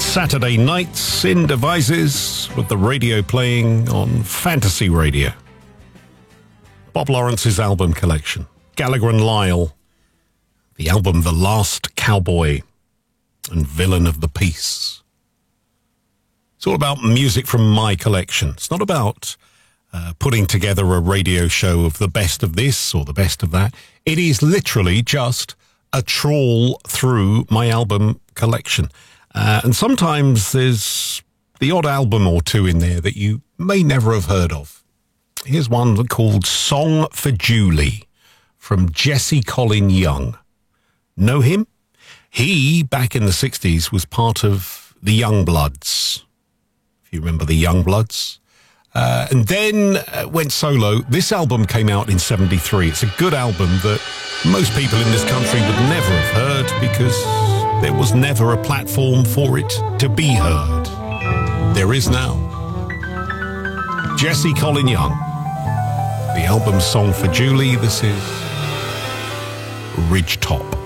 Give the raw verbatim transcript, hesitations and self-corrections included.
Saturday nights in devices with the radio playing on Fantasy Radio. Bob Lawrence's album collection. Gallagher and Lyle. The album The Last Cowboy and Villain of the Peace. It's all about music from my collection. It's not about uh, putting together a radio show of the best of this or the best of that. It is literally just a trawl through my album collection. Uh, and sometimes there's the odd album or two in there that you may never have heard of. Here's one called Song for Julie from Jesse Colin Young. Know him? He, back in the sixties, was part of the Youngbloods. If you remember the Youngbloods. Uh, and then uh, went solo. This album came out in seventy-three. It's a good album that most people in this country would never have heard because there was never a platform for it to be heard. There is now. Jesse Colin Young. The album Song for Julie. This is Ridgetop.